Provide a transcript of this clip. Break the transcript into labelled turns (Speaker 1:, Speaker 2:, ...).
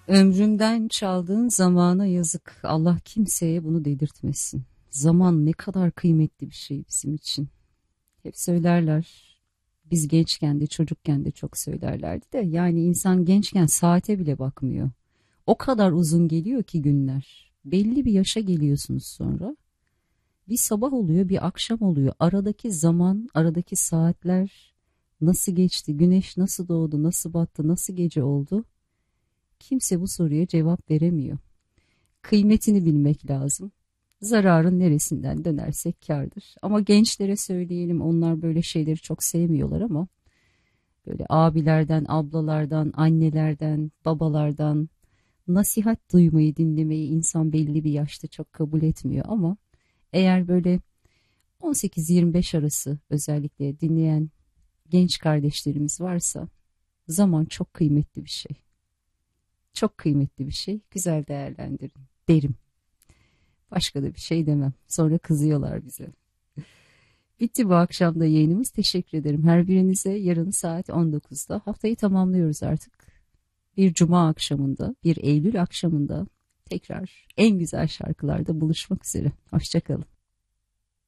Speaker 1: Ömrümden çaldığın zamana yazık. Allah kimseye bunu dedirtmesin. Zaman ne kadar kıymetli bir şey bizim için. Hep söylerler. Biz gençken de çocukken de çok söylerlerdi de. Yani insan gençken saate bile bakmıyor. O kadar uzun geliyor ki günler. Belli bir yaşa geliyorsunuz sonra. Bir sabah oluyor, bir akşam oluyor. Aradaki zaman, aradaki saatler nasıl geçti? Güneş nasıl doğdu, nasıl battı, nasıl gece oldu? Kimse bu soruya cevap veremiyor. Kıymetini bilmek lazım. Zararın neresinden dönersek kârdır. Ama gençlere söyleyelim, onlar böyle şeyleri çok sevmiyorlar ama böyle abilerden, ablalardan, annelerden, babalardan nasihat duymayı, dinlemeyi insan belli bir yaşta çok kabul etmiyor ama eğer böyle 18-25 arası özellikle dinleyen genç kardeşlerimiz varsa zaman çok kıymetli bir şey. Çok kıymetli bir şey. Güzel değerlendirin derim. Başka da bir şey demem. Sonra kızıyorlar bize. Bitti bu akşam da yayınımız. Teşekkür ederim her birinize. Yarın saat 19'da haftayı tamamlıyoruz artık. Bir cuma akşamında, bir Eylül akşamında tekrar en güzel şarkılarda buluşmak üzere. Hoşça kalın.